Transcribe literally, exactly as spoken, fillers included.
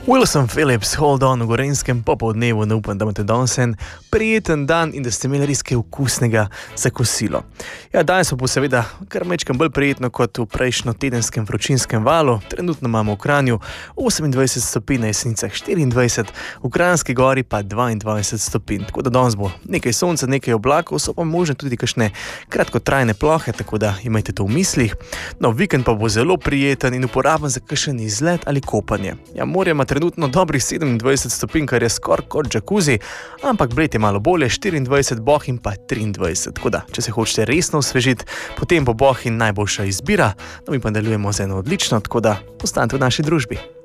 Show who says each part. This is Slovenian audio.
Speaker 1: Wilson Phillips, Hold On v Gorenjskem popoldnevu, ne upam, da imate danes en prijeten dan in da ste imeli res kaj okusnega za kosilo. Ja, danes pa bo seveda kar mečkam bolj prijetno kot v prejšnjo tedenskem vročinskem valu. Trenutno imamo v Kranju osemindvajset stopinj, na Jesenicah štiriindvajset, v Kranjski Gori pa dvaindvajset stopinj. Tako da danes bo nekaj sonca, nekaj oblakov, so pa možne tudi kakšne kratkotrajne plohe, tako da imajte to v mislih. No, vikend pa bo zelo prijeten in uporaben za kakšen izlet ali kopanje. Ja, morje ima trenutno dobrih sedemindvajset stopinj, kar je skoraj kot džakuzi, ampak Bled je malo bolje, štiriindvajset, Bohinj pa triindvajset. Tako da, če se hočete resno osvežiti, potem bo Bohinj najboljša izbira. No, mi pa nadaljujemo z eno odlično, tako da ostanite v naši družbi.